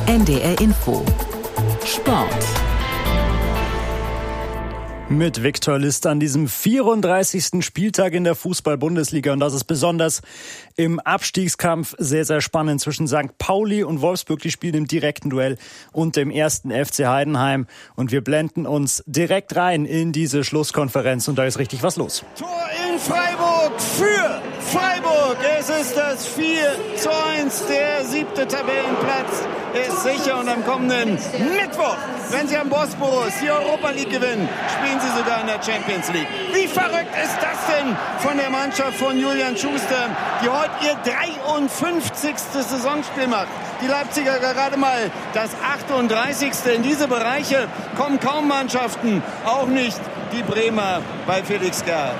NDR Info Sport. Mit Viktor List an diesem 34. Spieltag in der Fußball-Bundesliga. Und das ist besonders im Abstiegskampf sehr, sehr spannend zwischen St. Pauli und Wolfsburg. Die spielen im direkten Duell und dem 1. FC Heidenheim. Und wir blenden uns direkt rein in diese Schlusskonferenz. Und da ist richtig was los. Tor in Freiburg für Freiburg. Es ist das 4:1. Der 7. Tabellenplatz ist sicher. Und am kommenden Mittwoch, wenn sie am Bosporus die Europa League gewinnen, spielen sie sogar in der Champions League. Wie verrückt ist das denn von der Mannschaft von Julian Schuster, die heute ihr 53. Saisonspiel macht. Die Leipziger gerade mal das 38. In diese Bereiche kommen kaum Mannschaften, auch nicht die Bremer bei Felix Gerhardt.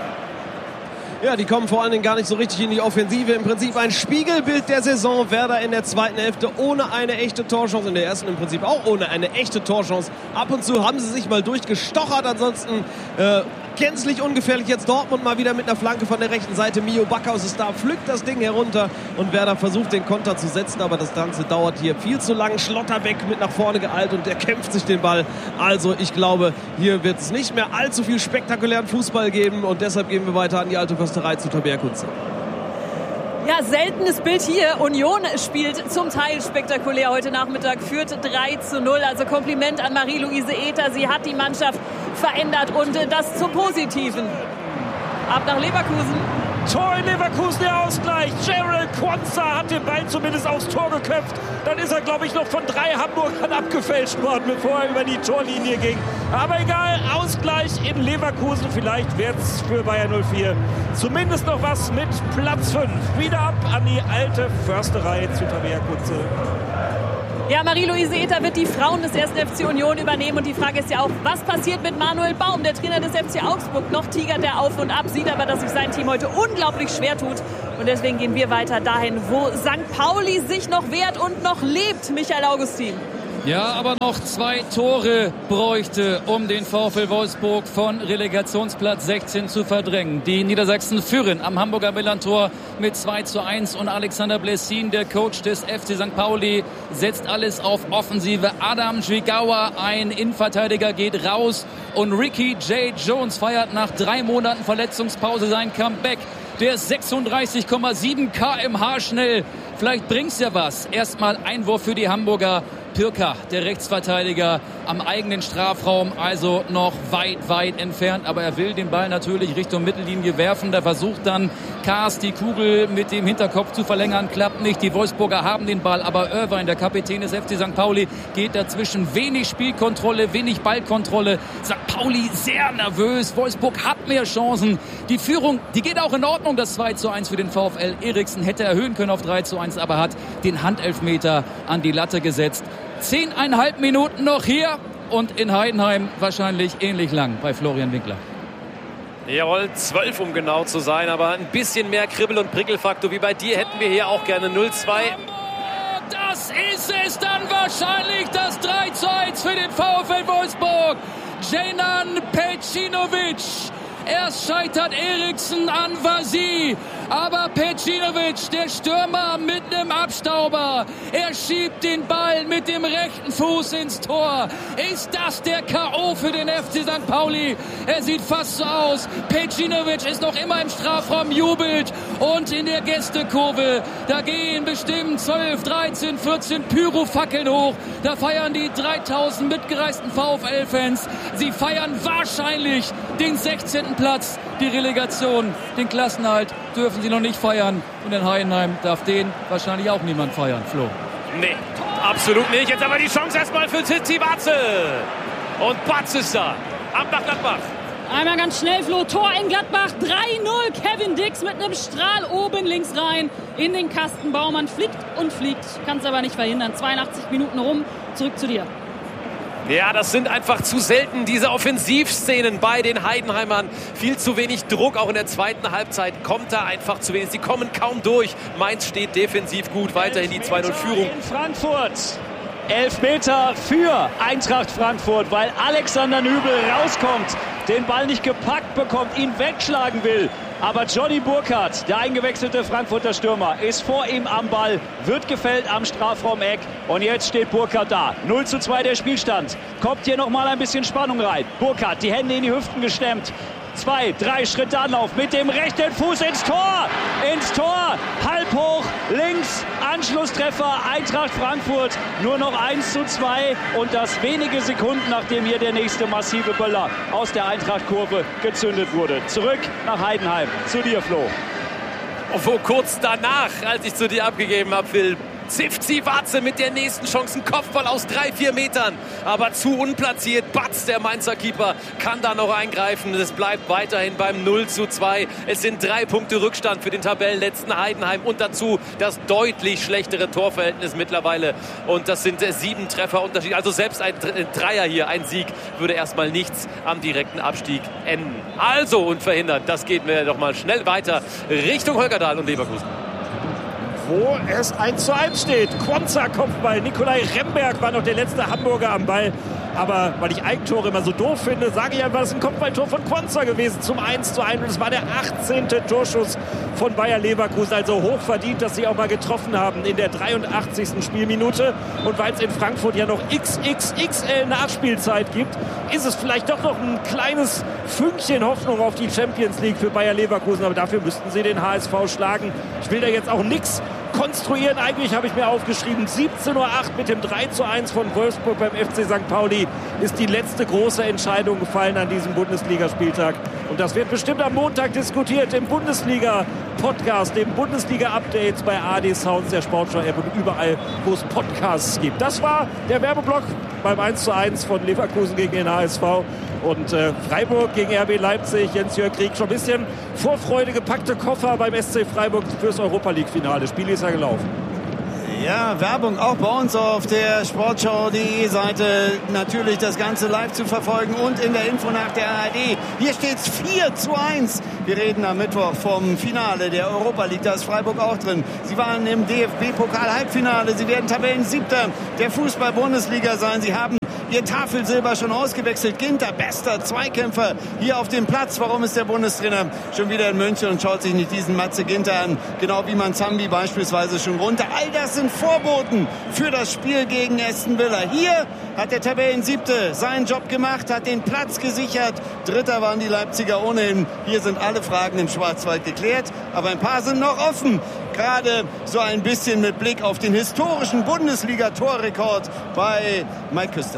Ja, die kommen vor allen Dingen gar nicht so richtig in die Offensive. Im Prinzip ein Spiegelbild der Saison. Werder in der zweiten Hälfte ohne eine echte Torchance. In der ersten im Prinzip auch ohne eine echte Torchance. Ab und zu haben sie sich mal durchgestochert. Ansonsten gänzlich ungefährlich. Jetzt Dortmund mal wieder mit einer Flanke von der rechten Seite. Mio Backhaus ist da, pflückt das Ding herunter. Und Werder versucht den Konter zu setzen. Aber das Ganze dauert hier viel zu lang. Schlotterbeck mit nach vorne geeilt und der kämpft sich den Ball. Also ich glaube, hier wird es nicht mehr allzu viel spektakulären Fußball geben. Und deshalb gehen wir weiter an die alte Försterei zu Tabea Kunze. Ja, seltenes Bild hier. Union spielt zum Teil spektakulär heute Nachmittag, führt 3:0. Also Kompliment an Marie-Louise Ether. Sie hat die Mannschaft verändert und das zum Positiven. Ab nach Leverkusen. Tor in Leverkusen, der Ausgleich. Gerald Quansah hat den Ball zumindest aufs Tor geköpft. Dann ist er, glaube ich, noch von 3 Hamburgern abgefälscht worden, bevor er über die Torlinie ging. Aber egal, Ausgleich in Leverkusen. Vielleicht wird es für Bayer 04 zumindest noch was mit Platz 5. Wieder ab an die alte Försterei zu Tabea Kunze. Ja, Marie-Louise Ether wird die Frauen des 1. FC Union übernehmen. Und die Frage ist ja auch, was passiert mit Manuel Baum, der Trainer des FC Augsburg? Noch tigert er auf und ab, sieht aber, dass sich sein Team heute unglaublich schwer tut. Und deswegen gehen wir weiter dahin, wo St. Pauli sich noch wehrt und noch lebt. Michael Augustin. Ja, aber noch 2 Tore bräuchte, um den VfL Wolfsburg von Relegationsplatz 16 zu verdrängen. Die Niedersachsen führen am Hamburger Millantor mit 2:1 und Alexander Blessin, der Coach des FC St. Pauli, setzt alles auf Offensive. Adam Jigawa, ein Innenverteidiger, geht raus und Ricky J. Jones feiert nach 3 Monaten Verletzungspause sein Comeback. Der ist 36,7 km/h schnell. Vielleicht bringt's ja was. Erstmal Einwurf für die Hamburger. Pirker, der Rechtsverteidiger, am eigenen Strafraum, also noch weit entfernt. Aber er will den Ball natürlich Richtung Mittellinie werfen. Da versucht dann Kaas die Kugel mit dem Hinterkopf zu verlängern. Klappt nicht. Die Wolfsburger haben den Ball. Aber Irvine, der Kapitän des FC St. Pauli, geht dazwischen. Wenig Spielkontrolle, wenig Ballkontrolle. St. Pauli sehr nervös. Wolfsburg hat mehr Chancen. Die Führung, die geht auch in Ordnung. Das 2:1 für den VfL. Eriksen hätte erhöhen können auf 3:1, aber hat den Handelfmeter an die Latte gesetzt. 10,5 Minuten noch hier und in Heidenheim wahrscheinlich ähnlich lang bei Florian Winkler. Jawohl, 12 um genau zu sein, aber ein bisschen mehr Kribbel- und Prickelfaktor wie bei dir hätten wir hier auch gerne 0:2. Das ist es dann wahrscheinlich, das 3:1 für den VfL Wolfsburg. Dženan Pejcinović. Erst scheitert Eriksen an Vasi, aber Pejcinović, der Stürmer mit einem Abstauber, er schiebt den Ball mit dem rechten Fuß ins Tor. Ist das der K.O. für den FC St. Pauli? Er sieht fast so aus. Pejcinović ist noch immer im Strafraum, jubelt und in der Gästekurve, da gehen bestimmt 12, 13, 14 Pyrofackeln hoch. Da feiern die 3000 mitgereisten VfL-Fans. Sie feiern wahrscheinlich den 16. Platz, die Relegation, den Klassenerhalt dürfen sie noch nicht feiern. Und in Heidenheim darf den wahrscheinlich auch niemand feiern, Flo. Nee, absolut nicht. Jetzt aber die Chance erstmal für Tsitsipas Batze. Und Batze ist da. Ab nach Gladbach. Einmal ganz schnell, Flo. Tor in Gladbach. 3:0. Kevin Dix mit einem Strahl oben links rein in den Kasten. Baumann fliegt und fliegt. Kann es aber nicht verhindern. 82 Minuten rum. Zurück zu dir. Ja, das sind einfach zu selten, diese Offensivszenen bei den Heidenheimern. Viel zu wenig Druck, auch in der zweiten Halbzeit kommt da einfach zu wenig. Sie kommen kaum durch. Mainz steht defensiv gut, weiterhin die 2:0-Führung. In Frankfurt. Elfmeter für Eintracht Frankfurt, weil Alexander Nübel rauskommt, den Ball nicht gepackt bekommt, ihn wegschlagen will. Aber Johnny Burkhardt, der eingewechselte Frankfurter Stürmer, ist vor ihm am Ball, wird gefällt am Strafraumeck und jetzt steht Burkhardt da. 0:2 der Spielstand. Kommt hier nochmal ein bisschen Spannung rein. Burkhardt, die Hände in die Hüften gestemmt. 2, 3 Schritte Anlauf mit dem rechten Fuß ins Tor. Ins Tor, halb hoch, links, Anschlusstreffer, Eintracht Frankfurt. Nur noch 1:2 und das wenige Sekunden, nachdem hier der nächste massive Böller aus der Eintracht-Kurve gezündet wurde. Zurück nach Heidenheim, zu dir, Flo. Wo kurz danach, als ich zu dir abgegeben habe, Phil, Zivci Warze mit der nächsten Chance, ein Kopfball aus 3-4 Metern, aber zu unplatziert. Batz, der Mainzer Keeper, kann da noch eingreifen. Es bleibt weiterhin beim 0:2. Es sind 3 Punkte Rückstand für den Tabellenletzten Heidenheim und dazu das deutlich schlechtere Torverhältnis mittlerweile. Und das sind 7 Trefferunterschied. Also selbst ein Dreier hier, ein Sieg, würde erstmal nichts am direkten Abstieg enden. Also unverhindert, das geht mir doch mal schnell weiter Richtung Holgerdahl und Leverkusen. Wo es 1:1 steht. Quonza Kopfball. Nikolai Remberg war noch der letzte Hamburger am Ball. Aber weil ich Eigentore immer so doof finde, sage ich einfach, das ist ein Kopfballtor von Quonza gewesen zum 1:1. Und es war der 18. Torschuss von Bayer Leverkusen. Also hoch verdient, dass sie auch mal getroffen haben in der 83. Spielminute. Und weil es in Frankfurt ja noch XXXL Nachspielzeit gibt, ist es vielleicht doch noch ein kleines Fünkchen Hoffnung auf die Champions League für Bayer Leverkusen. Aber dafür müssten sie den HSV schlagen. Ich will da jetzt auch nichts konstruieren. Eigentlich habe ich mir aufgeschrieben, 17:08 Uhr mit dem 3:1 von Wolfsburg beim FC St. Pauli ist die letzte große Entscheidung gefallen an diesem Bundesligaspieltag. Und das wird bestimmt am Montag diskutiert im Bundesliga-Podcast, dem Bundesliga-Updates bei ARD Sounds, der Sportschau-App und überall, wo es Podcasts gibt. Das war der Werbeblock beim 1:1 von Leverkusen gegen den HSV. Und Freiburg gegen RB Leipzig, Jens-Jörg Krieg, schon ein bisschen Vorfreude, gepackte Koffer beim SC Freiburg fürs Europa-League-Finale. Spiel ist ja gelaufen. Ja, Werbung auch bei uns auf der Sportschau.de Seite. Natürlich das Ganze live zu verfolgen und in der Info nach der ARD. Hier steht es 4:1. Wir reden am Mittwoch vom Finale der Europa League. Da ist Freiburg auch drin. Sie waren im DFB-Pokal-Halbfinale. Sie werden Tabellensiebter der Fußball-Bundesliga sein. Sie haben ihr Tafelsilber schon ausgewechselt. Ginter, bester Zweikämpfer hier auf dem Platz. Warum ist der Bundestrainer schon wieder in München und schaut sich nicht diesen Matze Ginter an? Genau wie Manzambi beispielsweise schon runter. All das sind Vorboten für das Spiel gegen Aston Villa. Hier hat der Tabellensiebte seinen Job gemacht, hat den Platz gesichert. Dritter waren die Leipziger ohnehin. Hier sind alle Fragen im Schwarzwald geklärt, aber ein paar sind noch offen. Gerade so ein bisschen mit Blick auf den historischen Bundesliga-Torrekord bei Mike Küster.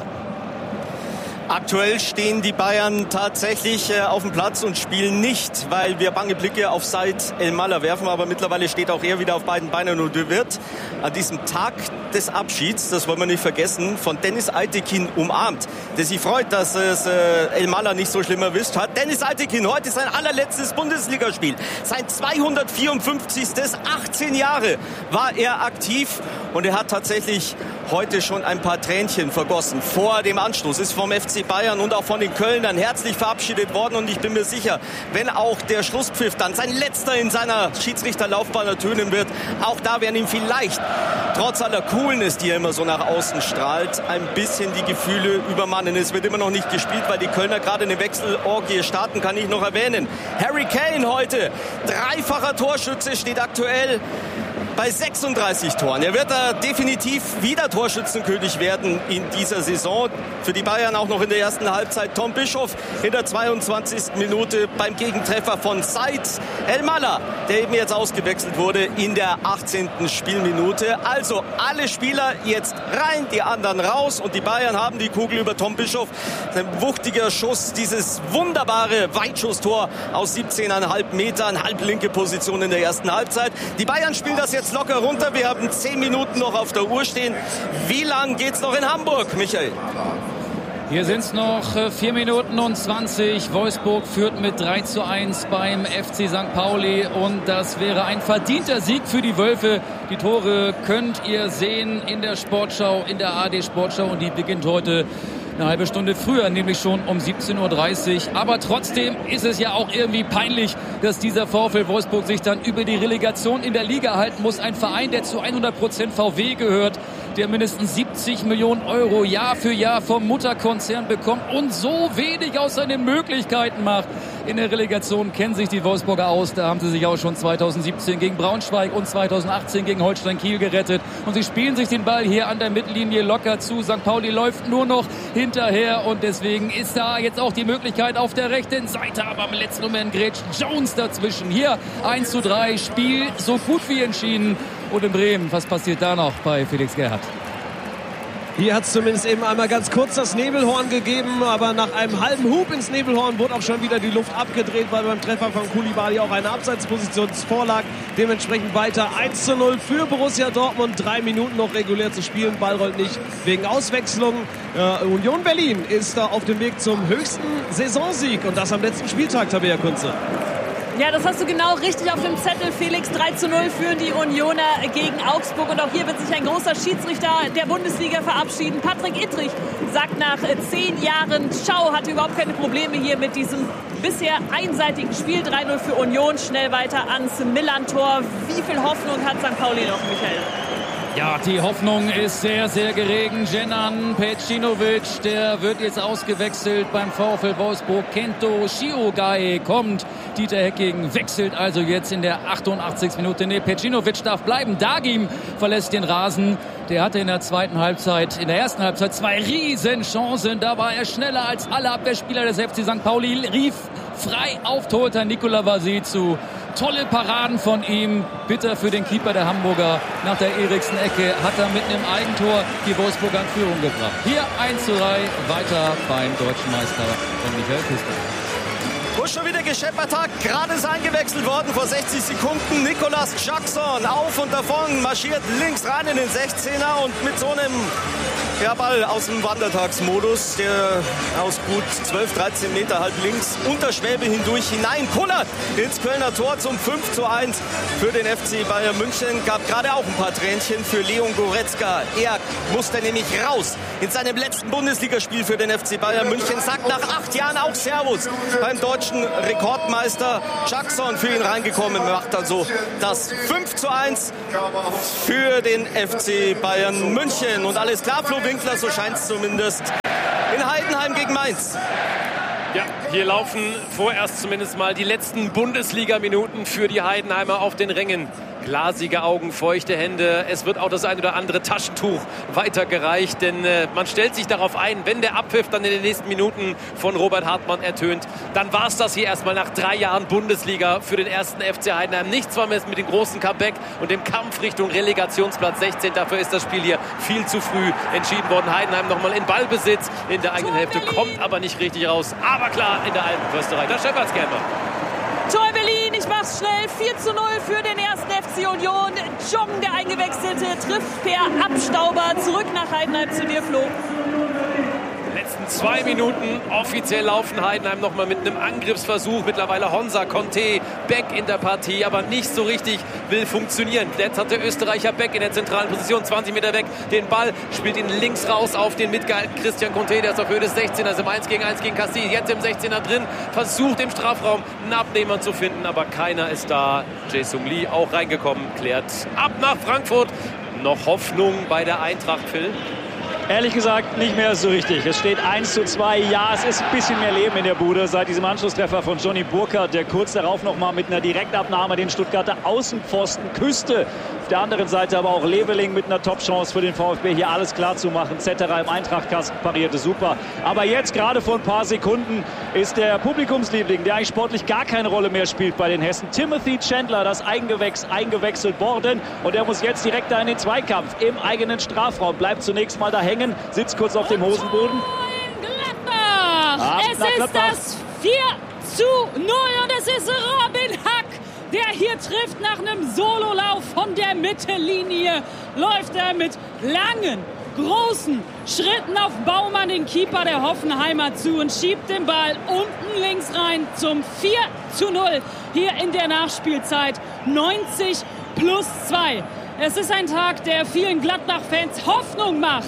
Aktuell stehen die Bayern tatsächlich auf dem Platz und spielen nicht, weil wir bange Blicke auf Said El-Mallah werfen. Aber mittlerweile steht auch er wieder auf beiden Beinen und wird an diesem Tag des Abschieds, das wollen wir nicht vergessen, von Deniz Aytekin umarmt. Der sich freut, dass es El-Mallah nicht so schlimm erwischt hat. Deniz Aytekin, heute sein allerletztes Bundesligaspiel. Sein 254. 18 Jahre war er aktiv und er hat tatsächlich heute schon ein paar Tränchen vergossen vor dem Anstoß. Ist vom FC Bayern und auch von den Kölnern herzlich verabschiedet worden und ich bin mir sicher, wenn auch der Schlusspfiff dann sein letzter in seiner Schiedsrichterlaufbahn ertönen wird, auch da werden ihm vielleicht, trotz aller Coolness, die er immer so nach außen strahlt, ein bisschen die Gefühle übermannen. Es wird immer noch nicht gespielt, weil die Kölner gerade eine Wechselorgie starten, kann ich noch erwähnen. Harry Kane heute, dreifacher Torschütze, steht aktuell bei 36 Toren. Er wird da definitiv wieder Torschützenkönig werden in dieser Saison. Für die Bayern auch noch in der ersten Halbzeit Tom Bischoff in der 22. Minute beim Gegentreffer von Said El-Mallah, der eben jetzt ausgewechselt wurde in der 18. Spielminute. Also alle Spieler jetzt rein, die anderen raus und die Bayern haben die Kugel über Tom Bischoff. Ein wuchtiger Schuss, dieses wunderbare Weitschusstor aus 17,5 Metern, halblinke Position in der ersten Halbzeit. Die Bayern spielen das jetzt locker runter. Wir haben 10 Minuten noch auf der Uhr stehen. Wie lang geht's noch in Hamburg, Michael? Hier sind es noch 4 Minuten und 20. Wolfsburg führt mit 3:1 beim FC St. Pauli und das wäre ein verdienter Sieg für die Wölfe. Die Tore könnt ihr sehen in der Sportschau, in der ARD Sportschau und die beginnt heute eine halbe Stunde früher, nämlich schon um 17:30 Uhr. Aber trotzdem ist es ja auch irgendwie peinlich, dass dieser VfL Wolfsburg sich dann über die Relegation in der Liga halten muss. Ein Verein, der zu 100% VW gehört, der mindestens 70 Millionen Euro Jahr für Jahr vom Mutterkonzern bekommt und so wenig aus seinen Möglichkeiten macht. In der Relegation kennen sich die Wolfsburger aus. Da haben sie sich auch schon 2017 gegen Braunschweig und 2018 gegen Holstein Kiel gerettet. Und sie spielen sich den Ball hier an der Mittellinie locker zu. St. Pauli läuft nur noch hinterher und deswegen ist da jetzt auch die Möglichkeit auf der rechten Seite. Aber im letzten Moment grätscht Jones dazwischen. Hier 1:3, Spiel so gut wie entschieden. Und in Bremen, was passiert da noch bei Felix Gerhardt? Hier hat es zumindest eben einmal ganz kurz das Nebelhorn gegeben, aber nach einem halben Hub ins Nebelhorn wurde auch schon wieder die Luft abgedreht, weil beim Treffer von Koulibaly auch eine Abseitsposition vorlag. Dementsprechend weiter 1:0 für Borussia Dortmund. 3 Minuten noch regulär zu spielen. Ball rollt nicht wegen Auswechslung. Union Berlin ist da auf dem Weg zum höchsten Saisonsieg und das am letzten Spieltag, Tabea Kunze. Ja, das hast du genau richtig auf dem Zettel, Felix. 3:0 führen die Unioner gegen Augsburg. Und auch hier wird sich ein großer Schiedsrichter der Bundesliga verabschieden. Patrick Ittrich sagt nach 10 Jahren Ciao, hatte überhaupt keine Probleme hier mit diesem bisher einseitigen Spiel. 3:0 für Union, schnell weiter ans Millern-Tor. Wie viel Hoffnung hat St. Pauli noch, Michael? Ja, die Hoffnung ist sehr, sehr geregen. Dženan Pejcinovic, der wird jetzt ausgewechselt beim VfL Wolfsburg. Kento Shiogai kommt. Dieter Hecking wechselt also jetzt in der 88. Minute. Nee, Pejcinovic darf bleiben. Dagim verlässt den Rasen. Der hatte in der ersten Halbzeit 2 Riesenchancen. Da war er schneller als alle Abwehrspieler des FC St. Pauli. Rief frei auf Torhüter Nikola Vasicu. Tolle Paraden von ihm. Bitter für den Keeper der Hamburger. Nach der Eriksen-Ecke hat er mit einem Eigentor die Wolfsburger in Führung gebracht. Hier 1:3 weiter beim deutschen Meister von Michael Küster. Wo schon wieder gescheppert hat, gerade ist eingewechselt worden vor 60 Sekunden. Nicolas Jackson auf und davon, marschiert links rein in den 16er und mit so einem Ball aus dem Wandertagsmodus, der aus gut 12, 13 Meter halb links unter Schwäbe hindurch hineinkullert ins Kölner Tor zum 5:1 für den FC Bayern München. Gab gerade auch ein paar Tränchen für Leon Goretzka. Er musste nämlich raus in seinem letzten Bundesligaspiel für den FC Bayern München. Sagt nach 8 Jahren auch Servus beim deutschen Rekordmeister. Jackson für ihn reingekommen, macht also das 5:1 für den FC Bayern München. Und alles klar, Flo Winkler, so scheint es zumindest, in Heidenheim gegen Mainz. Ja, hier laufen vorerst zumindest mal die letzten Bundesliga-Minuten für die Heidenheimer auf den Rängen. Glasige Augen, feuchte Hände. Es wird auch das ein oder andere Taschentuch weitergereicht, denn man stellt sich darauf ein, wenn der Abpfiff dann in den nächsten Minuten von Robert Hartmann ertönt, dann war es das hier erstmal nach 3 Jahren Bundesliga für den ersten FC Heidenheim. Nichts war mehr mit dem großen Comeback und dem Kampf Richtung Relegationsplatz 16. Dafür ist das Spiel hier viel zu früh entschieden worden. Heidenheim nochmal in Ballbesitz in der eigenen Hälfte, kommt aber nicht richtig raus. Aber klar, in der alten Försterei. Da scheppert's gerne. Tor Berlin, ich mach's schnell. 4:0 für den ersten FC Union. Jong, der Eingewechselte, trifft per Abstauber zurück nach Heidenheim zu dir, Flo. Letzten 2 Minuten offiziell laufen Heidenheim nochmal mit einem Angriffsversuch. Mittlerweile Honsa, Conte, Beck in der Partie, aber nicht so richtig will funktionieren. Jetzt hat der Österreicher Beck in der zentralen Position, 20 Meter weg, den Ball, spielt ihn links raus auf den mitgehaltenen Christian Conte, der ist auf Höhe des 16ers im 1:1 gegen Castille, jetzt im 16er drin, versucht im Strafraum einen Abnehmer zu finden, aber keiner ist da. Jae-Sung Lee auch reingekommen, klärt ab nach Frankfurt. Noch Hoffnung bei der Eintracht, Phil? Ehrlich gesagt nicht mehr so richtig. Es steht 1:2. Ja, es ist ein bisschen mehr Leben in der Bude seit diesem Anschlusstreffer von Johnny Burkhardt, der kurz darauf noch mal mit einer Direktabnahme den Stuttgarter Außenpfosten küsste. Auf der anderen Seite aber auch Leveling mit einer Top-Chance für den VfB, hier alles klar zu machen. Zetterer im Eintrachtkasten parierte super. Aber jetzt, gerade vor ein paar Sekunden, ist der Publikumsliebling, der eigentlich sportlich gar keine Rolle mehr spielt bei den Hessen, Timothy Chandler, das eingewechselt worden. Und er muss jetzt direkt da in den Zweikampf im eigenen Strafraum. Bleibt zunächst mal da hängen, sitzt kurz auf dem Hosenboden. Gladbach! Es ist das 4:0 und es ist Robin Hack, der hier trifft nach einem Sololauf von der Mittellinie. Läuft er mit langen, großen Schritten auf Baumann, den Keeper der Hoffenheimer, zu und schiebt den Ball unten links rein zum 4:0 hier in der Nachspielzeit. 90+2. Es ist ein Tag, der vielen Gladbach-Fans Hoffnung macht.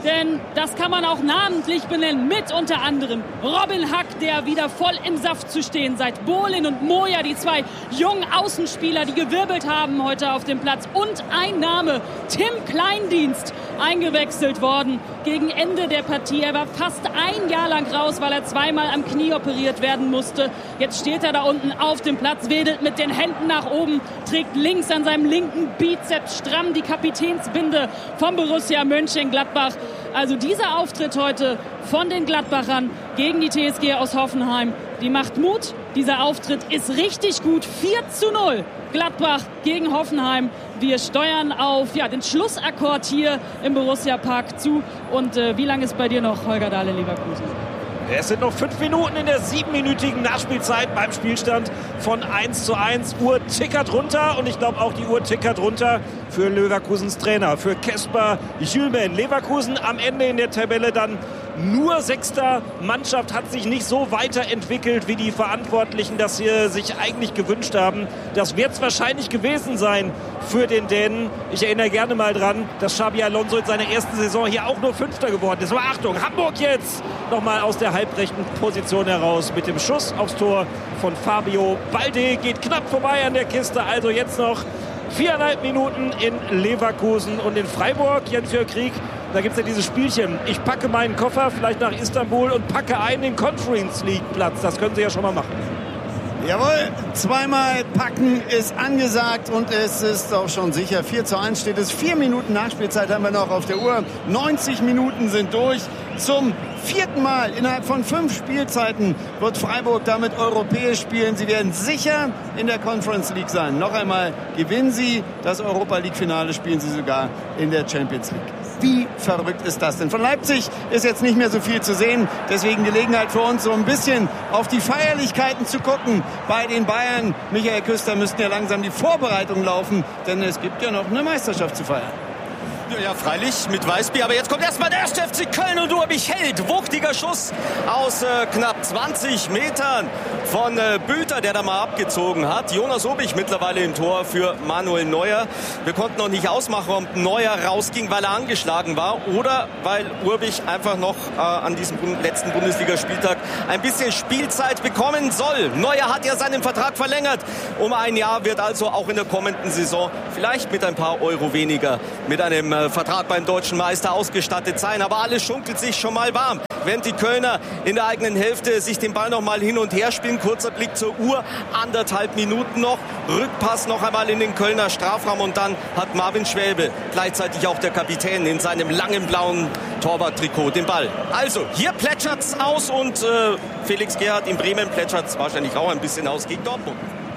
Denn das kann man auch namentlich benennen, mit unter anderem Robin Hack, der wieder voll im Saft zu stehen seit Bohlin und Moja, die zwei jungen Außenspieler, die gewirbelt haben heute auf dem Platz. Und ein Name, Tim Kleindienst, eingewechselt worden gegen Ende der Partie. Er war fast ein Jahr lang raus, weil er zweimal am Knie operiert werden musste. Jetzt steht er da unten auf dem Platz, wedelt mit den Händen nach oben, trägt links an seinem linken Bizeps stramm die Kapitänsbinde vom Borussia Mönchengladbach. Also dieser Auftritt heute von den Gladbachern gegen die TSG aus Hoffenheim, die macht Mut. Dieser Auftritt ist richtig gut. 4:0 Gladbach gegen Hoffenheim. Wir steuern auf den Schlussakkord hier im Borussia Park zu. Und wie lange ist bei dir noch, Holger Dahle, Leverkusen? Es sind noch 5 Minuten in der 7-minütigen Nachspielzeit beim Spielstand von 1:1. Uhr tickert runter und ich glaube auch die Uhr tickert runter für Leverkusens Trainer, für Kasper Hjulmand. Leverkusen am Ende in der Tabelle dann nur 6. Mannschaft, hat sich nicht so weiterentwickelt, wie die Verantwortlichen das hier sich eigentlich gewünscht haben. Das wird es wahrscheinlich gewesen sein für den Dänen. Ich erinnere gerne mal dran, dass Xabi Alonso in seiner ersten Saison hier auch nur 5. geworden ist. Aber Achtung, Hamburg jetzt nochmal aus der halbrechten Position heraus mit dem Schuss aufs Tor von Fabio Balde. Geht knapp vorbei an der Kiste, also jetzt noch 4,5 Minuten in Leverkusen und in Freiburg. Jens-Jörg Krieg, da gibt es ja dieses Spielchen. Ich packe meinen Koffer vielleicht nach Istanbul und packe einen den Conference League Platz. Das können Sie ja schon mal machen. Jawohl, zweimal packen ist angesagt und es ist auch schon sicher. 4:1 steht es. 4 Minuten Nachspielzeit haben wir noch auf der Uhr. 90 Minuten sind durch. Zum 4. Mal innerhalb von 5 Spielzeiten wird Freiburg damit europäisch spielen. Sie werden sicher in der Conference League sein. Noch einmal gewinnen sie das Europa League Finale, spielen sie sogar in der Champions League. Wie verrückt ist das denn? Von Leipzig ist jetzt nicht mehr so viel zu sehen. Deswegen Gelegenheit für uns, so ein bisschen auf die Feierlichkeiten zu gucken bei den Bayern. Michael Küster müssten ja langsam die Vorbereitungen laufen, denn es gibt ja noch eine Meisterschaft zu feiern. Ja, freilich mit Weißbier. Aber jetzt kommt erstmal der 1. FC Köln und Urbich Held. Wuchtiger Schuss aus knapp 20 Metern von Bülter, der da mal abgezogen hat. Jonas Urbich mittlerweile im Tor für Manuel Neuer. Wir konnten noch nicht ausmachen, ob Neuer rausging, weil er angeschlagen war oder weil Urbich einfach noch an diesem letzten Bundesligaspieltag ein bisschen Spielzeit bekommen soll. Neuer hat ja seinen Vertrag verlängert. Um ein Jahr, wird also auch in der kommenden Saison vielleicht mit ein paar Euro weniger mit einem Vertrag beim deutschen Meister ausgestattet sein. Aber alles schunkelt sich schon mal warm. Während die Kölner in der eigenen Hälfte sich den Ball noch mal hin und her spielen. Kurzer Blick zur Uhr. 1,5 Minuten noch. Rückpass noch einmal in den Kölner Strafraum. Und dann hat Marvin Schwäbe, gleichzeitig auch der Kapitän, in seinem langen blauen Torwarttrikot den Ball. Also, hier plätschert's aus und Felix Gerhardt in Bremen plätschert's wahrscheinlich auch ein bisschen aus gegen Dortmund.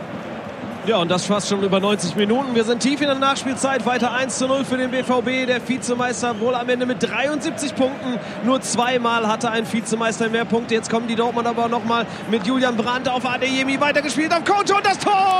Ja, und das fast schon über 90 Minuten. Wir sind tief in der Nachspielzeit. Weiter 1:0 für den BVB. Der Vizemeister wohl am Ende mit 73 Punkten. Nur 2-mal hatte ein Vizemeister mehr Punkte. Jetzt kommen die Dortmund aber nochmal mit Julian Brandt auf Adeyemi. Weitergespielt auf Konto und das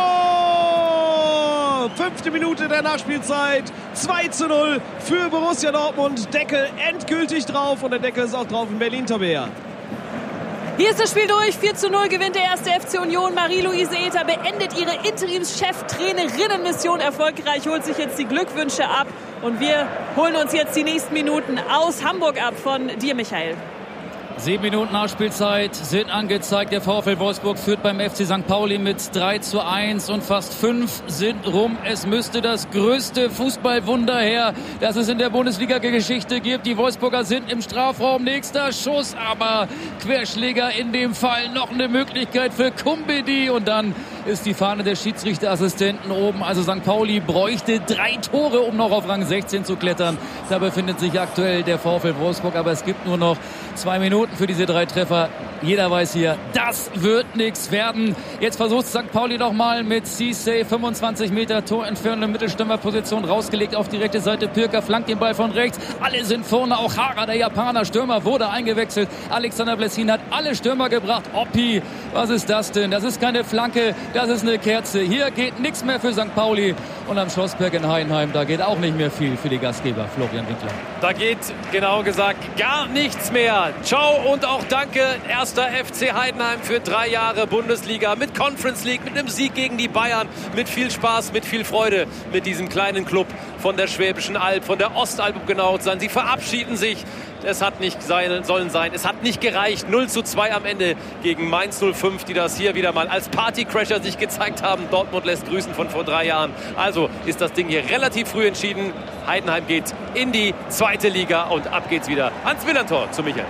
Tor! 5. Minute der Nachspielzeit. 2:0 für Borussia Dortmund. Deckel endgültig drauf. Und der Deckel ist auch drauf in Berlin, Tabea. Hier ist das Spiel durch. 4:0 gewinnt der 1. FC Union. Marie-Louise Ether beendet ihre Interimschef-Trainerinnen-Mission erfolgreich, holt sich jetzt die Glückwünsche ab. Und wir holen uns jetzt die nächsten Minuten aus Hamburg ab von dir, Michael. 7 Minuten Nachspielzeit sind angezeigt. Der VfL Wolfsburg führt beim FC St. Pauli mit 3:1 und fast 5 sind rum. Es müsste das größte Fußballwunder her, das es in der Bundesliga-Geschichte gibt. Die Wolfsburger sind im Strafraum. Nächster Schuss, aber Querschläger in dem Fall. Noch eine Möglichkeit für Kumbedi und dann ist die Fahne der Schiedsrichterassistenten oben. Also St. Pauli bräuchte 3 Tore, um noch auf Rang 16 zu klettern. Da befindet sich aktuell der VfL Wolfsburg, aber es gibt nur noch 2 Minuten für diese 3 Treffer. Jeder weiß hier, das wird nichts werden. Jetzt versucht St. Pauli noch mal mit Cissé, 25 Meter torentfernende Mittelstürmerposition, rausgelegt auf die rechte Seite. Pirker flankt den Ball von rechts. Alle sind vorne, auch Hara, der Japaner Stürmer, wurde eingewechselt. Alexander Blessin hat alle Stürmer gebracht. Oppi, was ist das denn? Das ist keine Flanke, das ist eine Kerze. Hier geht nichts mehr für St. Pauli. Und am Schlossberg in Heidenheim, da geht auch nicht mehr viel für die Gastgeber, Florian Winkler. Da geht, genau gesagt, gar nichts mehr. Ciao und auch danke. Erst erster FC Heidenheim für 3 Jahre Bundesliga mit Conference League, mit einem Sieg gegen die Bayern, mit viel Spaß, mit viel Freude, mit diesem kleinen Club von der Schwäbischen Alb, von der Ostalb, um genau zu sein. Sie verabschieden sich. Es hat nicht sollen sein. Es hat nicht gereicht. 0:2 am Ende gegen Mainz 05, die das hier wieder mal als Partycrasher sich gezeigt haben. Dortmund lässt grüßen von vor 3 Jahren. Also ist das Ding hier relativ früh entschieden. Heidenheim geht in die 2. Liga und ab geht's wieder ans Millantor zu Michael.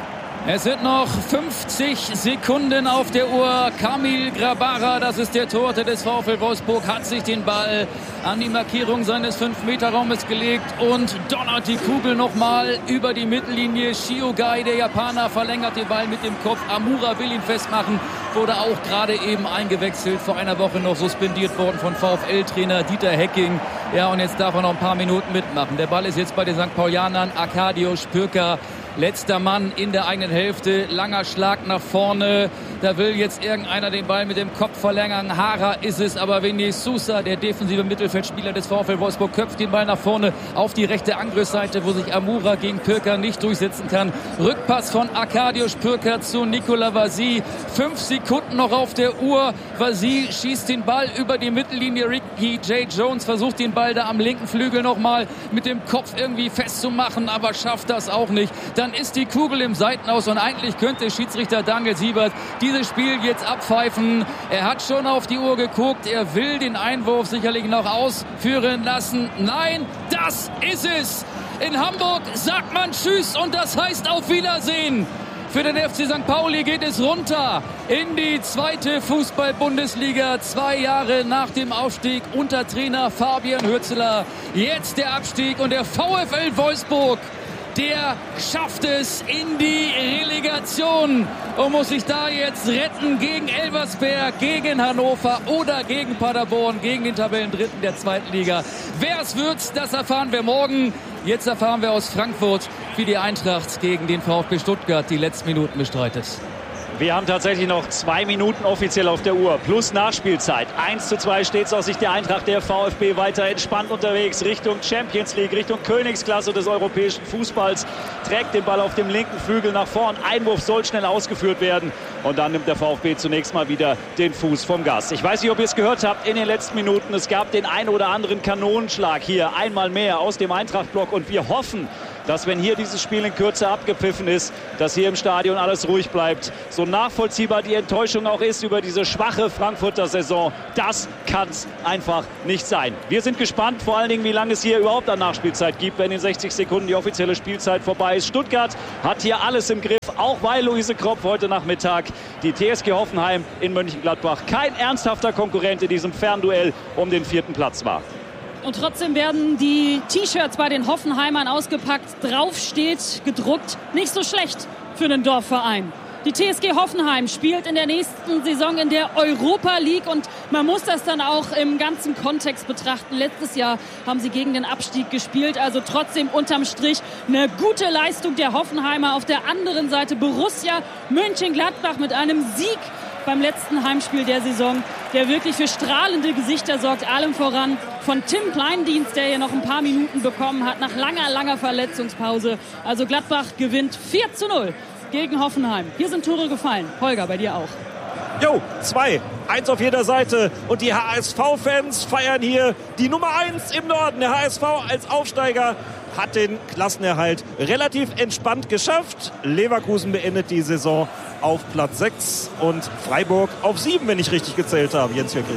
Es sind noch 50 Sekunden auf der Uhr. Kamil Grabara, das ist der Torhüter des VfL Wolfsburg, hat sich den Ball an die Markierung seines 5-Meter-Raumes gelegt und donnert die Kugel nochmal über die Mittellinie. Shiogai, der Japaner, verlängert den Ball mit dem Kopf. Amura will ihn festmachen, wurde auch gerade eben eingewechselt, vor einer Woche noch suspendiert worden von VfL-Trainer Dieter Hecking. Ja, und jetzt darf er noch ein paar Minuten mitmachen. Der Ball ist jetzt bei den St. Paulianern. Arkadiusz Pürka, letzter Mann in der eigenen Hälfte, langer Schlag nach vorne. Da will jetzt irgendeiner den Ball mit dem Kopf verlängern. Hara ist es, aber Vinicius Sousa, der defensive Mittelfeldspieler des VfL Wolfsburg, köpft den Ball nach vorne auf die rechte Angriffsseite, wo sich Amura gegen Pürka nicht durchsetzen kann. Rückpass von Arkadiusz Pürka zu Nicolas Vasy. 5 Sekunden noch auf der Uhr. Vasy schießt den Ball über die Mittellinie. Ricky J. Jones versucht den Ball da am linken Flügel nochmal mit dem Kopf irgendwie festzumachen, aber schafft das auch nicht. Dann ist die Kugel im Seitenaus und eigentlich könnte Schiedsrichter Daniel Siebert dieses Spiel jetzt abpfeifen. Er hat schon auf die Uhr geguckt. Er will den Einwurf sicherlich noch ausführen lassen. Nein, das ist es. In Hamburg sagt man Tschüss und das heißt auf Wiedersehen. Für den FC St. Pauli geht es runter in die 2. Fußball-Bundesliga. 2 Jahre nach dem Aufstieg unter Trainer Fabian Hürzeler. Jetzt der Abstieg und der VfL Wolfsburg, der schafft es in die Relegation und muss sich da jetzt retten gegen Elversberg, gegen Hannover oder gegen Paderborn, gegen den Tabellendritten der 2. Liga. Wer es wird, das erfahren wir morgen. Jetzt erfahren wir aus Frankfurt, wie die Eintracht gegen den VfB Stuttgart die letzten Minuten bestreitet. Wir haben tatsächlich noch 2 Minuten offiziell auf der Uhr, plus Nachspielzeit. 1:2 steht es aus Sicht der Eintracht. Der VfB weiter entspannt unterwegs Richtung Champions League, Richtung Königsklasse des europäischen Fußballs. Trägt den Ball auf dem linken Flügel nach vorn. Einwurf soll schnell ausgeführt werden. Und dann nimmt der VfB zunächst mal wieder den Fuß vom Gas. Ich weiß nicht, ob ihr es gehört habt in den letzten Minuten. Es gab den ein oder anderen Kanonenschlag hier einmal mehr aus dem Eintracht-Block. Und wir hoffen, dass, wenn hier dieses Spiel in Kürze abgepfiffen ist, dass hier im Stadion alles ruhig bleibt. So nachvollziehbar die Enttäuschung auch ist über diese schwache Frankfurter Saison, das kann es einfach nicht sein. Wir sind gespannt, vor allen Dingen, wie lange es hier überhaupt an Nachspielzeit gibt, wenn in 60 Sekunden die offizielle Spielzeit vorbei ist. Stuttgart hat hier alles im Griff, auch weil Luise Kropp heute Nachmittag die TSG Hoffenheim in Mönchengladbach kein ernsthafter Konkurrent in diesem Fernduell um den 4. Platz war. Und trotzdem werden die T-Shirts bei den Hoffenheimern ausgepackt. Drauf steht gedruckt, nicht so schlecht für einen Dorfverein. Die TSG Hoffenheim spielt in der nächsten Saison in der Europa League und man muss das dann auch im ganzen Kontext betrachten. Letztes Jahr haben sie gegen den Abstieg gespielt, also trotzdem unterm Strich eine gute Leistung der Hoffenheimer. Auf der anderen Seite Borussia Mönchengladbach mit einem Sieg beim letzten Heimspiel der Saison, der wirklich für strahlende Gesichter sorgt, allem voran von Tim Kleindienst, der hier noch ein paar Minuten bekommen hat, nach langer Verletzungspause. Also Gladbach gewinnt 4:0 gegen Hoffenheim. Hier sind Tore gefallen. Holger, bei dir auch. Jo, 2. 1 auf jeder Seite. Und die HSV-Fans feiern hier die Nummer 1 im Norden. Der HSV als Aufsteiger hat den Klassenerhalt relativ entspannt geschafft. Leverkusen beendet die Saison auf Platz 6 und Freiburg auf 7, wenn ich richtig gezählt habe. Jens Jöckel.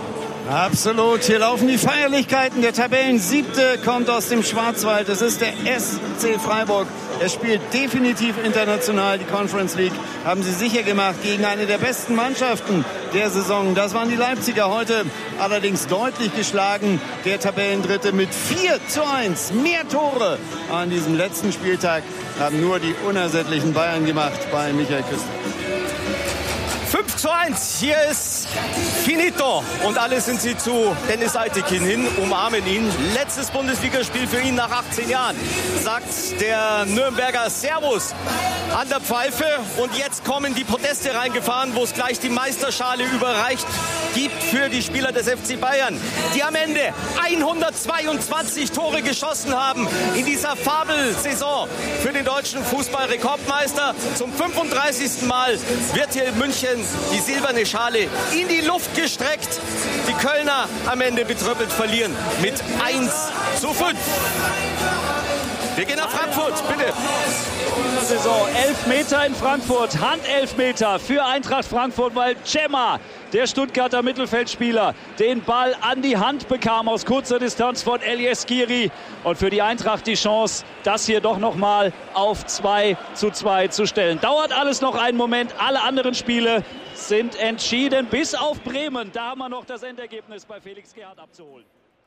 Absolut, hier laufen die Feierlichkeiten. Der Tabellen-7. kommt aus dem Schwarzwald. Es ist der SC Freiburg. Er spielt definitiv international. Die Conference League haben sie sicher gemacht gegen eine der besten Mannschaften der Saison. Das waren die Leipziger, heute allerdings deutlich geschlagen. Der Tabellendritte mit 4:1. Mehr Tore an diesem letzten Spieltag haben nur die unersättlichen Bayern gemacht bei Michael Küster. 8:1, hier ist finito. Und alle sind sie zu Dennis Eitekin hin, umarmen ihn. Letztes Bundesligaspiel für ihn nach 18 Jahren, sagt der Nürnberger Servus an der Pfeife. Und jetzt kommen die Proteste reingefahren, wo es gleich die Meisterschale überreicht gibt für die Spieler des FC Bayern, die am Ende 122 Tore geschossen haben in dieser Fabelsaison für den deutschen Fußballrekordmeister. Zum 35. Mal wird hier in München die silberne Schale in die Luft gestreckt. Die Kölner am Ende betröppelt verlieren mit 1:5. Wir gehen nach Frankfurt, bitte. Saison 11 Meter in Frankfurt, Handelfmeter für Eintracht Frankfurt, weil Cema, der Stuttgarter Mittelfeldspieler, den Ball an die Hand bekam aus kurzer Distanz von Elias Giri. Und für die Eintracht die Chance, das hier doch nochmal auf 2:2 zu stellen. Dauert alles noch einen Moment, alle anderen Spiele sind entschieden, bis auf Bremen. Da haben wir noch das Endergebnis bei Felix Gerhardt abzuholen.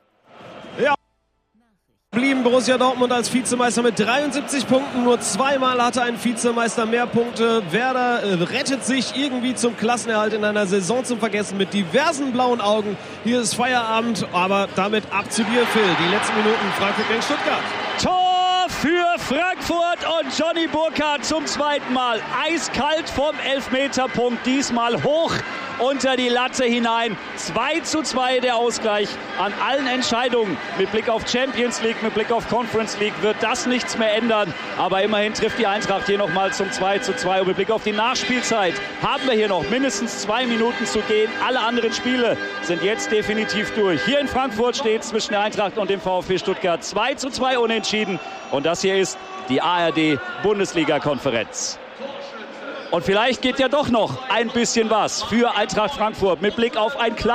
Ja. Blieben Borussia Dortmund als Vizemeister mit 73 Punkten. Nur zweimal hatte ein Vizemeister mehr Punkte. Werder rettet sich irgendwie zum Klassenerhalt in einer Saison zum Vergessen mit diversen blauen Augen. Hier ist Feierabend, aber damit ab zu dir, Phil. Die letzten Minuten Frankfurt gegen Stuttgart. Tor für Frankfurt und Johnny Burkhardt zum zweiten Mal. Eiskalt vom Elfmeterpunkt, diesmal hoch unter die Latte hinein. 2:2 der Ausgleich an allen Entscheidungen. Mit Blick auf Champions League, mit Blick auf Conference League wird das nichts mehr ändern. Aber immerhin trifft die Eintracht hier nochmal zum 2:2. Und mit Blick auf die Nachspielzeit haben wir hier noch mindestens 2 Minuten zu gehen. Alle anderen Spiele sind jetzt definitiv durch. Hier in Frankfurt steht zwischen der Eintracht und dem VfB Stuttgart 2:2 unentschieden. Und das hier ist die ARD-Bundesliga-Konferenz. Und vielleicht geht ja doch noch ein bisschen was für Eintracht Frankfurt mit Blick auf ein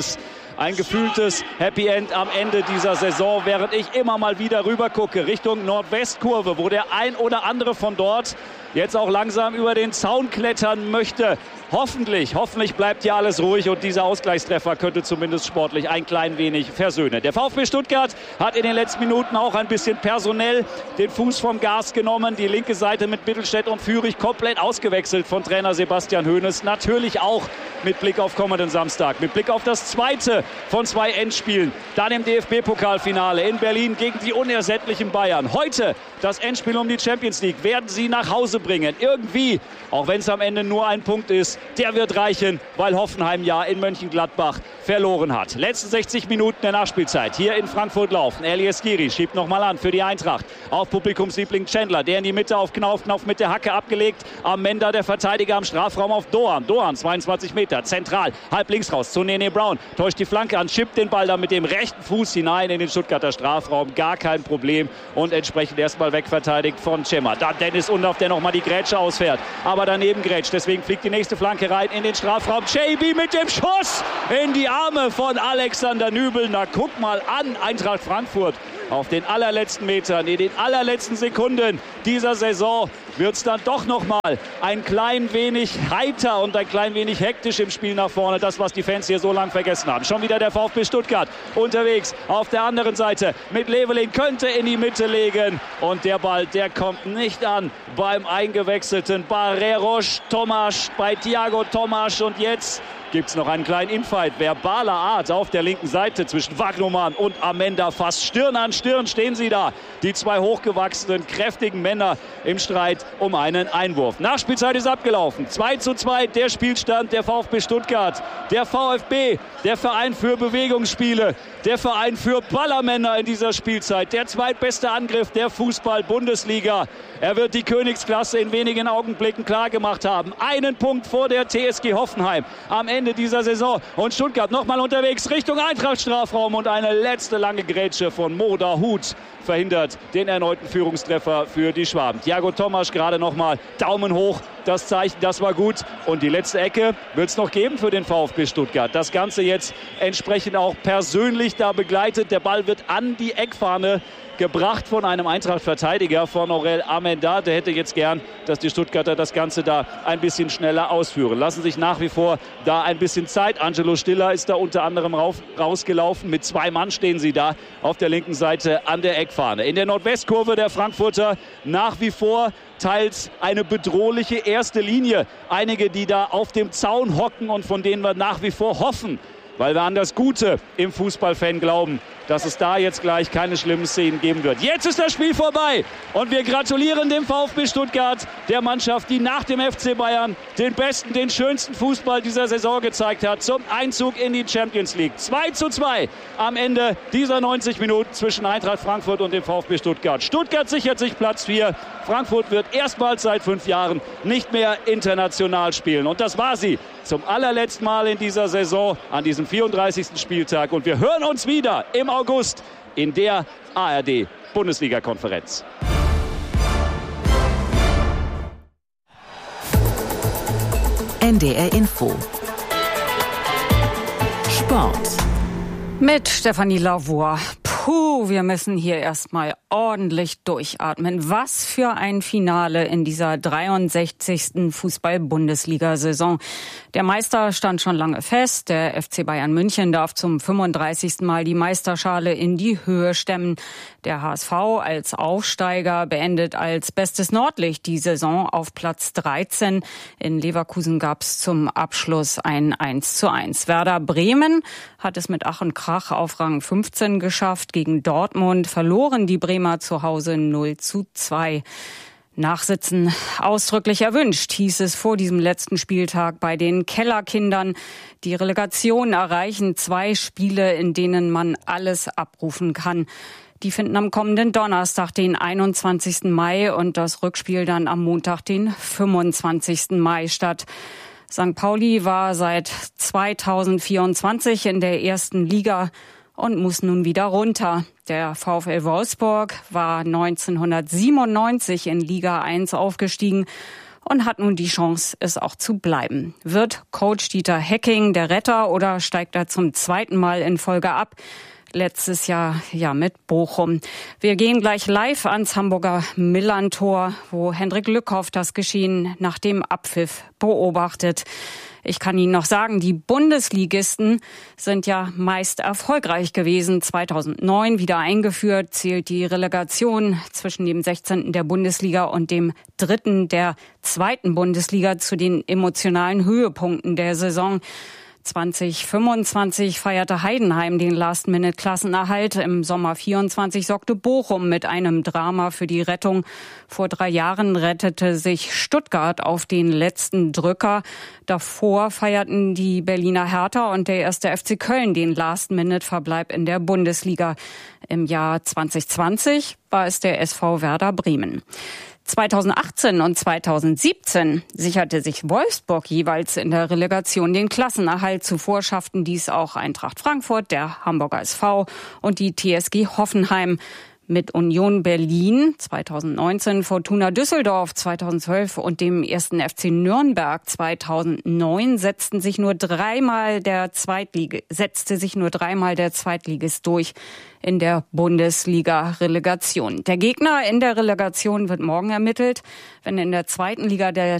gefühltes Happy End am Ende dieser Saison, während ich immer mal wieder rüber gucke Richtung Nordwestkurve, wo der ein oder andere von dort jetzt auch langsam über den Zaun klettern möchte. Hoffentlich bleibt hier alles ruhig und dieser Ausgleichstreffer könnte zumindest sportlich ein klein wenig versöhnen. Der VfB Stuttgart hat in den letzten Minuten auch ein bisschen personell den Fuß vom Gas genommen. Die linke Seite mit Mittelstädt und Führig komplett ausgewechselt von Trainer Sebastian Hoeneß. Natürlich auch mit Blick auf kommenden Samstag, mit Blick auf das zweite von 2 Endspielen. Dann im DFB-Pokalfinale in Berlin gegen die unersättlichen Bayern. Heute das Endspiel um die Champions League werden sie nach Hause bringen. Irgendwie, auch wenn es am Ende nur ein Punkt ist, der wird reichen, weil Hoffenheim ja in Mönchengladbach verloren hat. Letzten 60 Minuten der Nachspielzeit hier in Frankfurt laufen. Elias Giri schiebt nochmal an für die Eintracht. Auf Publikumsliebling Chandler, der in die Mitte auf Knauf mit der Hacke abgelegt. Amenda, der Verteidiger am Strafraum auf Doan. Doan, 22 Meter, zentral, halb links raus zu Nene Brown. Täuscht die Flanke an, chippt den Ball dann mit dem rechten Fuß hinein in den Stuttgarter Strafraum. Gar kein Problem und entsprechend erstmal wegverteidigt von Cema. Dann Dennis Undaff, der nochmal die Grätsche ausfährt. Aber daneben grätscht, deswegen fliegt die nächste Flanke rein in den Strafraum. JB mit dem Schuss in die Arme von Alexander Nübel. Na, guck mal an, Eintracht Frankfurt. Auf den allerletzten Metern, in den allerletzten Sekunden dieser Saison wird es dann doch noch mal ein klein wenig heiter und ein klein wenig hektisch im Spiel nach vorne. Das, was die Fans hier so lang vergessen haben. Schon wieder der VfB Stuttgart unterwegs auf der anderen Seite mit Leveling, könnte in die Mitte legen. Und der Ball, der kommt nicht an beim eingewechselten Barreiros Tomasch, bei Thiago Tomasch. Und jetzt gibt es noch einen kleinen Infight verbaler Art auf der linken Seite zwischen Wagnumann und Amenda. Fast Stirn an Stirn stehen sie da. Die 2 hochgewachsenen, kräftigen Männer im Streit um einen Einwurf. Nachspielzeit ist abgelaufen. 2:2 der Spielstand der VfB Stuttgart. Der VfB, der Verein für Bewegungsspiele, der Verein für Ballermänner in dieser Spielzeit. Der zweitbeste Angriff der Fußball-Bundesliga. Er wird die Königsklasse in wenigen Augenblicken klargemacht haben. Einen Punkt vor der TSG Hoffenheim am Ende dieser Saison. Und Stuttgart nochmal unterwegs Richtung Eintracht-Strafraum und eine letzte lange Grätsche von Mo Dahut verhindert den erneuten Führungstreffer für die Schwaben. Thiago Tomasch gerade nochmal Daumen hoch. Das Zeichen, das war gut. Und die letzte Ecke wird es noch geben für den VfB Stuttgart. Das Ganze jetzt entsprechend auch persönlich da begleitet. Der Ball wird an die Eckfahne gebracht von einem Eintracht-Verteidiger, von Aurel Amenda. Der hätte jetzt gern, dass die Stuttgarter das Ganze da ein bisschen schneller ausführen. Lassen sich nach wie vor da ein bisschen Zeit. Angelo Stiller ist da unter anderem rausgelaufen. Mit 2 Mann stehen sie da auf der linken Seite an der Eckfahne. In der Nordwestkurve der Frankfurter nach wie vor teils eine bedrohliche erste Linie. Einige, die da auf dem Zaun hocken und von denen wir nach wie vor hoffen, weil wir an das Gute im Fußballfan glauben, dass es da jetzt gleich keine schlimmen Szenen geben wird. Jetzt ist das Spiel vorbei und wir gratulieren dem VfB Stuttgart, der Mannschaft, die nach dem FC Bayern den besten, den schönsten Fußball dieser Saison gezeigt hat, zum Einzug in die Champions League. 2:2 am Ende dieser 90 Minuten zwischen Eintracht Frankfurt und dem VfB Stuttgart. Stuttgart sichert sich Platz 4. Frankfurt wird erstmals seit 5 Jahren nicht mehr international spielen. Und das war sie zum allerletzten Mal in dieser Saison an diesem 34. Spieltag. Und wir hören uns wieder im August in der ARD-Bundesliga-Konferenz. NDR Info. Sport. Mit Stefanie Lavour. Wir müssen hier erstmal ordentlich durchatmen. Was für ein Finale in dieser 63. Fußball-Bundesliga-Saison. Der Meister stand schon lange fest. Der FC Bayern München darf zum 35. Mal die Meisterschale in die Höhe stemmen. Der HSV als Aufsteiger beendet als bestes Nordlicht die Saison auf Platz 13. In Leverkusen gab es zum Abschluss ein 1:1. Werder Bremen hat es mit Ach und Krach auf Rang 15 geschafft. Gegen Dortmund verloren die Bremer zu Hause 0:2. Nachsitzen ausdrücklich erwünscht, hieß es vor diesem letzten Spieltag bei den Kellerkindern. Die Relegation erreichen 2 Spiele, in denen man alles abrufen kann. Die finden am kommenden Donnerstag, den 21. Mai und das Rückspiel dann am Montag, den 25. Mai statt. St. Pauli war seit 2024 in der ersten Liga und muss nun wieder runter. Der VfL Wolfsburg war 1997 in Liga 1 aufgestiegen und hat nun die Chance, es auch zu bleiben. Wird Coach Dieter Hecking der Retter oder steigt er zum 2. Mal in Folge ab? Letztes Jahr ja mit Bochum. Wir gehen gleich live ans Hamburger Millerntor, wo Hendrik Lückhoff das Geschehen nach dem Abpfiff beobachtet. Ich kann Ihnen noch sagen, die Bundesligisten sind ja meist erfolgreich gewesen. 2009 wieder eingeführt, zählt die Relegation zwischen dem 16. der Bundesliga und dem 3. der 2. Bundesliga zu den emotionalen Höhepunkten der Saison. 2025 feierte Heidenheim den Last-Minute-Klassenerhalt. Im Sommer 24 sorgte Bochum mit einem Drama für die Rettung. Vor 3 Jahren rettete sich Stuttgart auf den letzten Drücker. Davor feierten die Berliner Hertha und der 1. FC Köln den Last-Minute-Verbleib in der Bundesliga. Im Jahr 2020 war es der SV Werder Bremen. 2018 und 2017 sicherte sich Wolfsburg jeweils in der Relegation den Klassenerhalt. Zuvor schafften dies auch Eintracht Frankfurt, der Hamburger SV und die TSG Hoffenheim. Mit Union Berlin 2019, Fortuna Düsseldorf 2012 und dem 1. FC Nürnberg 2009 setzte sich nur dreimal der Zweitligist durch in der Bundesliga-Relegation. Der Gegner in der Relegation wird morgen ermittelt, wenn in der 2. Liga der